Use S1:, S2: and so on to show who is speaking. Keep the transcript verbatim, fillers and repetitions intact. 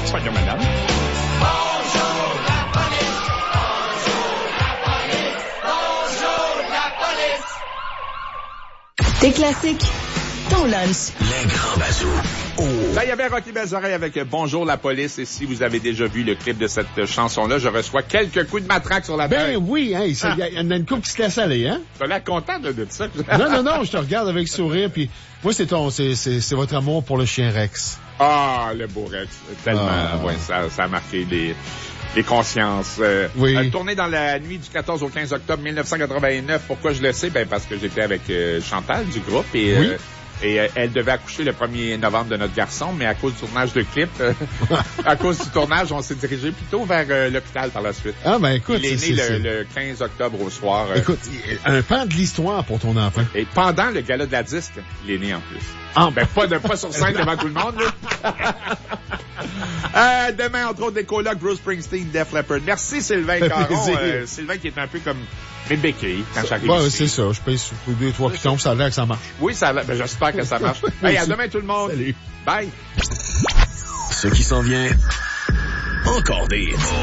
S1: Soyons madame.
S2: Bonjour la police, bonjour la police, bonjour la police.
S3: Tes classiques, ton lunch.
S4: Les grands bazous. Oh.
S1: Là, il y avait Rocky Belles-Oreilles avec Bonjour la police. Et si vous avez déjà vu le clip de cette chanson-là, je reçois quelques coups de matraque sur la tête.
S5: Ben oui, hein, il ah. y, y en a une couple qui se laisse aller, hein?
S1: T'as l'air content de, de ça?
S5: Non, non, non, je te regarde avec sourire, puis moi, c'est ton, c'est, c'est, c'est votre amour pour le chien Rex.
S1: Ah, le beau Rex. Tellement,
S5: ah.
S1: ouais, ça, ça a marqué les... les consciences. Euh,
S5: oui.
S1: Euh, tourné dans la nuit du quatorze au quinze octobre mille neuf cent quatre-vingt-neuf. Pourquoi je le sais? Ben, parce que j'étais avec euh, Chantal du groupe et,
S5: oui.
S1: euh, et euh, elle devait accoucher le premier novembre de notre garçon, mais à cause du tournage de clip, euh, à cause du tournage, on s'est dirigé plutôt vers euh, l'hôpital par la suite.
S5: Ah, ben écoute.
S1: Il est
S5: c'est,
S1: né
S5: c'est,
S1: le,
S5: c'est...
S1: le quinze octobre au soir. Euh,
S5: écoute, un pan de l'histoire pour ton enfant.
S1: Et pendant le gala de la disque, il est né en plus. Ah, ben pas de pas sur scène devant tout le monde, là. euh, demain, entre autres, des colocs, Bruce Springsteen, Def Leppard. Merci, Sylvain Caron. Euh, Sylvain qui est un peu comme Rebecca quand j'arrive
S5: ouais,
S1: ici.
S5: c'est ça. Je paye sur deux, trois pitons, ça a l'air que ça marche.
S1: Oui, ça a l'air. Ben, j'espère que ça marche. Hey, à demain, tout le monde.
S5: Salut.
S1: Bye.
S4: Ce qui s'en vient, encore des